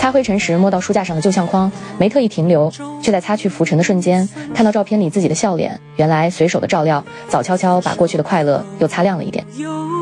擦灰尘时摸到书架上的旧相框，没特意停留，却在擦去浮尘的瞬间，看到照片里自己的笑脸。原来随手的照料，早悄悄把过去的快乐又擦亮了一点。